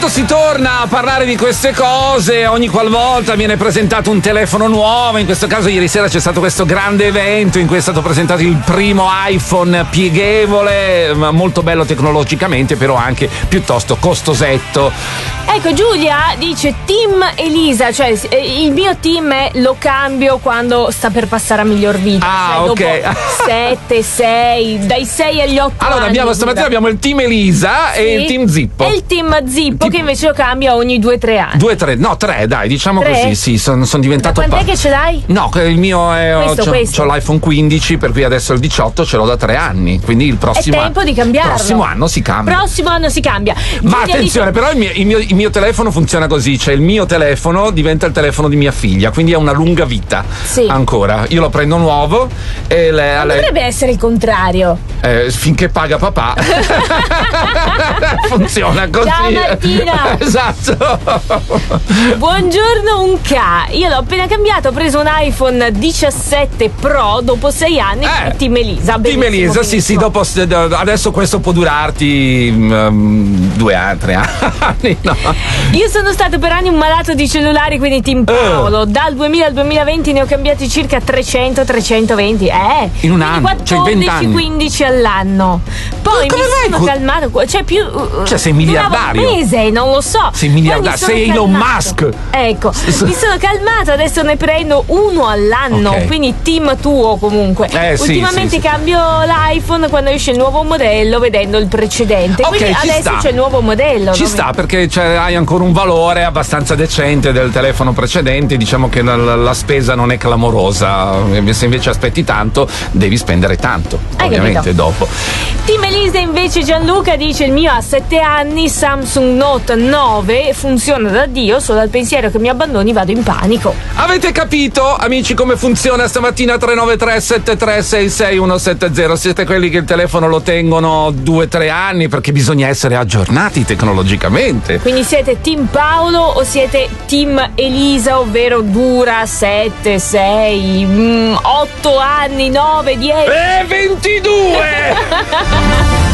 tanto si torna a parlare di queste cose ogni qualvolta viene presentato un telefono nuovo. In questo caso ieri sera c'è stato questo grande evento in cui è stato presentato il primo iPhone pieghevole, molto bello tecnologicamente, però anche piuttosto costosetto. Ecco, Giulia dice Team Elisa, cioè il mio team è lo cambio quando sta per passare a miglior vita. Ah, cioè, ok. Dopo 7, 6, dai 6 agli 8 Allora anni. stamattina abbiamo il team Elisa e il team Zippo. E il team Zippo che invece lo cambia ogni 2-3 anni. 3, dai, diciamo 3? così, sì, sono diventato. Da quant'è che ce l'hai? No, il mio è. Questo. C'ho l'iPhone 15, per cui adesso il 18 ce l'ho da 3 anni. Quindi il prossimo È tempo di cambiarlo. Prossimo anno si cambia. Prossimo anno si cambia. Ma Giulia attenzione, dice, però il mio telefono funziona così, cioè il mio telefono diventa il telefono di mia figlia, quindi ha una lunga vita. Sì. Ancora. Io lo prendo nuovo e non dovrebbe essere il contrario. Finché paga papà. Funziona così. Ciao Martina. Esatto. Buongiorno Unca. Io l'ho appena cambiato, ho preso un iPhone 17 Pro dopo 6 anni. Team Elisa. Team Elisa, sì, dopo adesso questo può durarti 2 anni, 3 anni. No. Io sono stato per anni un malato di cellulari, quindi Team Paolo. Dal 2000 al 2020 ne ho cambiati circa 300-320. In un anno, 14, cioè 20 anni. 15 all'anno. Poi mi sono calmato. Cioè sei miliardario. Un mese, non lo so. Sei miliardario, sei Elon Musk. Ecco, mi sono calmato, adesso ne prendo uno all'anno. Ok. Quindi team tuo comunque. Ultimamente sì. cambio l'iPhone quando esce il nuovo modello vedendo il precedente. Ok, quindi ci adesso sta. c'è il nuovo modello. Ci sta perché hai ancora un valore abbastanza decente del telefono precedente, diciamo che la spesa non è clamorosa, se invece aspetti tanto devi spendere tanto, ovviamente capito. dopo. Team Elisa invece Gianluca dice il mio ha 7 anni, Samsung Note 9, funziona da Dio, solo al pensiero che mi abbandoni vado in panico. Avete capito, amici, come funziona stamattina? 393 7366 170. Siete quelli che il telefono lo tengono 2-3 anni perché bisogna essere aggiornati tecnologicamente. Quindi siete Team Paolo o siete Team Elisa, ovvero dura 7, 6, 8 anni, 9, 10? 22!